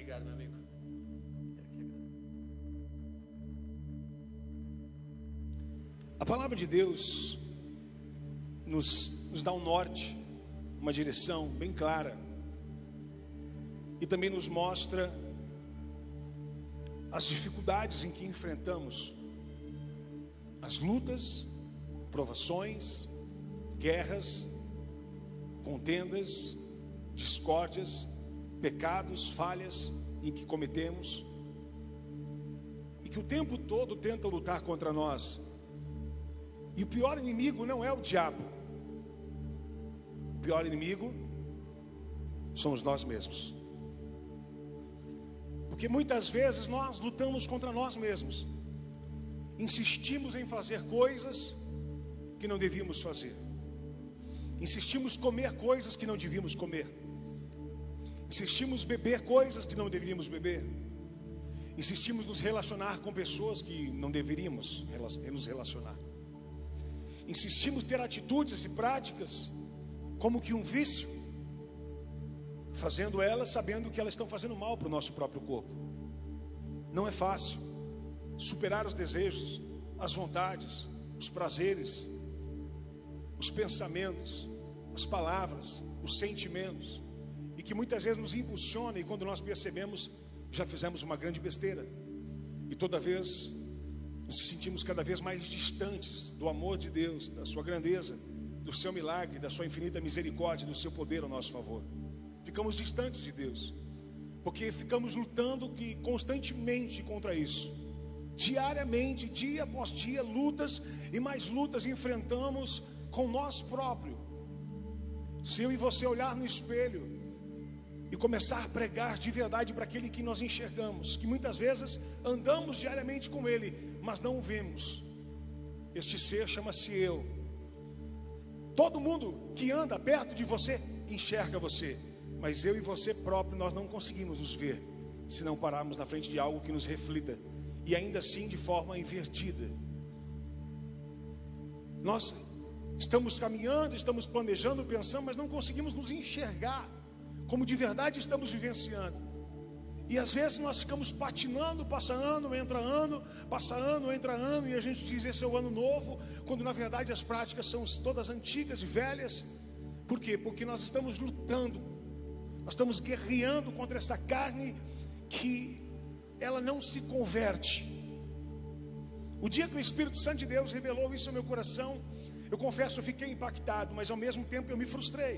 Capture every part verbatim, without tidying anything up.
Obrigado, meu amigo. A palavra de Deus nos, nos dá um norte, uma direção bem clara, e também nos mostra as dificuldades em que enfrentamos, as lutas, provações, guerras, contendas, discórdias, pecados, falhas em que cometemos, e que o tempo todo tentam lutar contra nós. E o pior inimigo não é o diabo. O pior inimigo somos nós mesmos. Porque muitas vezes nós lutamos contra nós mesmos. Insistimos em fazer coisas que não devíamos fazer. Insistimos em comer coisas que não devíamos comer. Insistimos em beber coisas que não deveríamos beber. Insistimos em nos relacionar com pessoas que não deveríamos nos relacionar. Insistimos em ter atitudes e práticas como que um vício, fazendo elas sabendo que elas estão fazendo mal para o nosso próprio corpo. Não é fácil superar os desejos, as vontades, os prazeres, os pensamentos, as palavras, os sentimentos, e que muitas vezes nos impulsiona, e quando nós percebemos, já fizemos uma grande besteira, e toda vez nos sentimos cada vez mais distantes do amor de Deus, da sua grandeza, do seu milagre, da sua infinita misericórdia, do seu poder ao nosso favor. Ficamos distantes de Deus, porque ficamos lutando que, constantemente contra isso. Diariamente, dia após dia, lutas e mais lutas enfrentamos com nós próprios. Se eu e você olhar no espelho e começar a pregar de verdade para aquele que nós enxergamos, que muitas vezes andamos diariamente com ele, mas não o vemos. Este ser chama-se eu. Todo mundo que anda perto de você enxerga você, mas eu e você próprio, nós não conseguimos nos ver se não pararmos na frente de algo que nos reflita, e ainda assim de forma invertida. Nós estamos caminhando, estamos planejando, pensando, mas não conseguimos nos enxergar como de verdade estamos vivenciando. E às vezes nós ficamos patinando, passa ano, entra ano, passa ano, entra ano, e a gente diz esse é o ano novo, quando na verdade as práticas são todas antigas e velhas. Por quê? Porque nós estamos lutando, nós estamos guerreando contra essa carne que ela não se converte. O dia que o Espírito Santo de Deus revelou isso ao meu coração, eu confesso, eu fiquei impactado, mas ao mesmo tempo eu me frustrei.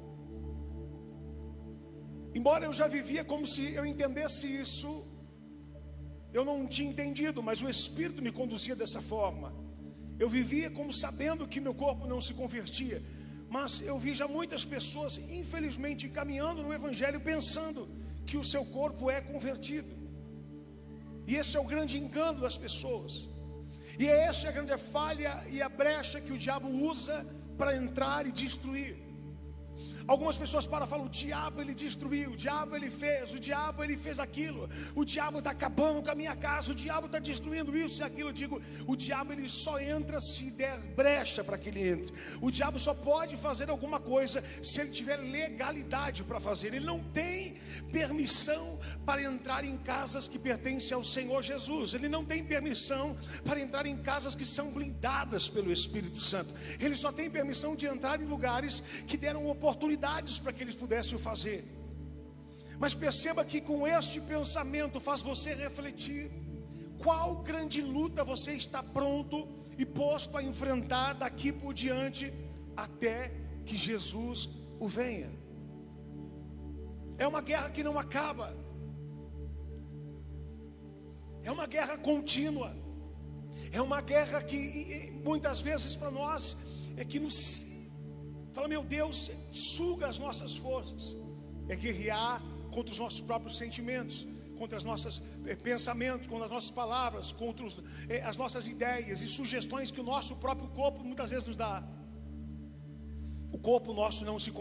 Embora eu já vivia como se eu entendesse isso, eu não tinha entendido, mas o Espírito me conduzia dessa forma. Eu vivia como sabendo que meu corpo não se convertia, mas eu vi já muitas pessoas, infelizmente, caminhando no Evangelho, pensando que o seu corpo é convertido. E esse é o grande engano das pessoas. E é essa a grande falha e a brecha que o diabo usa para entrar e destruir. Algumas pessoas param e falam: o diabo ele destruiu, o diabo ele fez, o diabo ele fez aquilo, o diabo está acabando com a minha casa, o diabo está destruindo isso e aquilo. Eu digo, o diabo ele só entra se der brecha para que ele entre. O diabo só pode fazer alguma coisa se ele tiver legalidade para fazer. Ele não tem permissão para entrar em casas que pertencem ao Senhor Jesus. Ele não tem permissão para entrar em casas que são blindadas pelo Espírito Santo. Ele só tem permissão de entrar em lugares que deram oportunidade para que eles pudessem fazer. Mas perceba que com este pensamento faz você refletir qual grande luta você está pronto e posto a enfrentar daqui por diante até que Jesus o venha. É uma guerra que não acaba, é uma guerra contínua, é uma guerra que muitas vezes para nós é que nos fala, meu Deus, suga as nossas forças. É guerrear contra os nossos próprios sentimentos, contra os nossos eh, pensamentos, contra as nossas palavras, contra os, eh, as nossas ideias e sugestões que o nosso próprio corpo muitas vezes nos dá. O corpo nosso não se